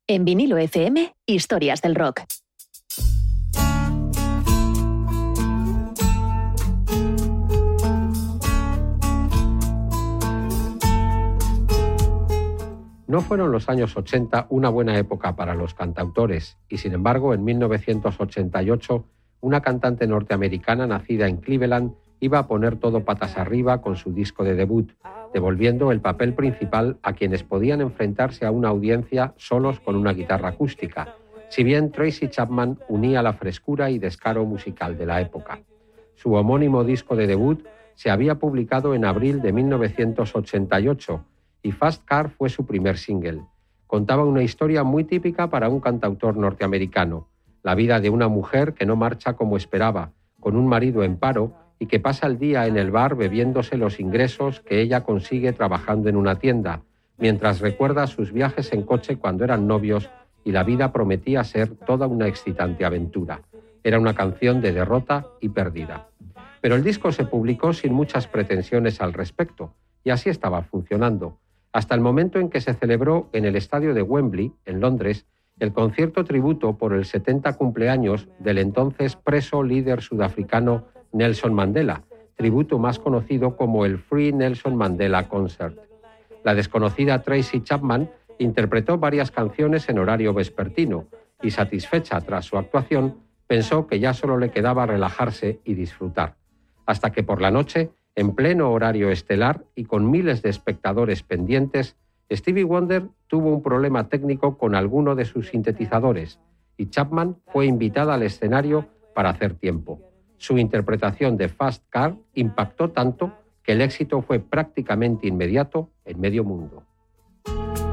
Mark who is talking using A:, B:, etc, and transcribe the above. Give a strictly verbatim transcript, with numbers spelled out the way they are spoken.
A: En Vinilo F M, historias del rock.
B: No fueron los años ochenta una buena época para los cantautores y, sin embargo, en mil novecientos ochenta y ocho, una cantante norteamericana nacida en Cleveland iba a poner todo patas arriba con su disco de debut, devolviendo el papel principal a quienes podían enfrentarse a una audiencia solos con una guitarra acústica, si bien Tracy Chapman unía la frescura y descaro musical de la época. Su homónimo disco de debut se había publicado en abril de mil novecientos ochenta y ocho y Fast Car fue su primer single. Contaba una historia muy típica para un cantautor norteamericano, la vida de una mujer que no marcha como esperaba, con un marido en paro y que pasa el día en el bar bebiéndose los ingresos que ella consigue trabajando en una tienda, mientras recuerda sus viajes en coche cuando eran novios y la vida prometía ser toda una excitante aventura. Era una canción de derrota y pérdida. Pero el disco se publicó sin muchas pretensiones al respecto, y así estaba funcionando, hasta el momento en que se celebró en el estadio de Wembley, en Londres, el concierto tributo por el setenta cumpleaños del entonces preso líder sudafricano Nelson Mandela, tributo más conocido como el Free Nelson Mandela Concert. La desconocida Tracy Chapman interpretó varias canciones en horario vespertino y, satisfecha tras su actuación, pensó que ya solo le quedaba relajarse y disfrutar. Hasta que por la noche, en pleno horario estelar y con miles de espectadores pendientes, Stevie Wonder tuvo un problema técnico con alguno de sus sintetizadores y Chapman fue invitada al escenario para hacer tiempo. Su interpretación de Fast Car impactó tanto que el éxito fue prácticamente inmediato en medio mundo.